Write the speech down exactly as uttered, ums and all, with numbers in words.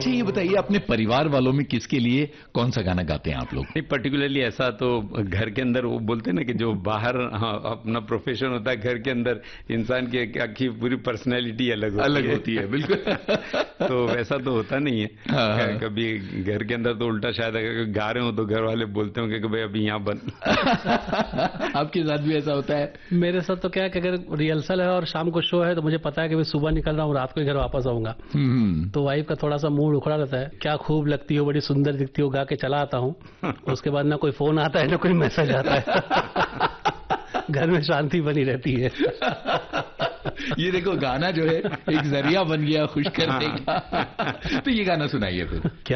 अच्छा ये बताइए अपने परिवार वालों में किसके लिए कौन सा गाना गाते हैं आप लोग? नहीं, पर्टिकुलरली ऐसा तो घर के अंदर वो बोलते हैं ना कि जो बाहर हाँ, अपना प्रोफेशन होता है, घर के अंदर इंसान की की पूरी पर्सनैलिटी अलग होती अलग है। होती है बिल्कुल। तो वैसा तो होता नहीं है। हाँ। कभी घर के अंदर तो उल्टा, शायद अगर गा रहे हो तो घर वाले बोलते होंगे कि भाई अभी यहाँ बंद। आपके साथ भी ऐसा होता है? मेरे साथ तो क्या है कि अगर रिहर्सल है और शाम को शो है तो मुझे पता है कि मैं सुबह निकल रहा हूँ, रात को ही घर वापस आऊंगा। तो वाइफ का थोड़ा सा मूड उखड़ा रहता है, क्या खूब लगती हो, बड़ी सुंदर दिखती हो, गा के चला आता हूँ। उसके बाद ना कोई फोन आता है ना कोई मैसेज आता है। घर में शांति बनी रहती है। ये देखो गाना जो है एक जरिया बन गया खुश करने का। तो ये गाना सुनाइए फिर। क्या